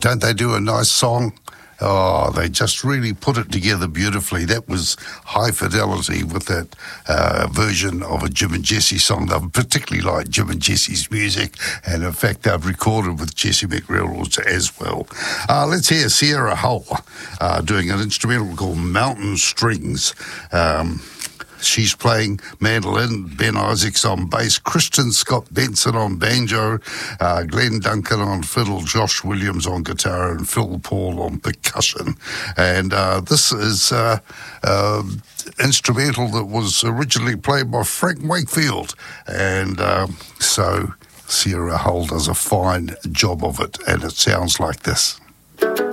Don't they do a nice song? Oh, they just really put it together beautifully. That was High Fidelity with that version of a Jim and Jesse song. They particularly like Jim and Jesse's music, and in fact, they've recorded with Jesse McReynolds as well. Let's hear Sierra Hull doing an instrumental called Mountain Strings. She's playing mandolin, Ben Isaacs on bass, Kristen Scott Benson on banjo, Glenn Duncan on fiddle, Josh Williams on guitar, and Phil Paul on percussion. And this is instrumental that was originally played by Frank Wakefield. And so Sierra Hull does a fine job of it, and it sounds like this.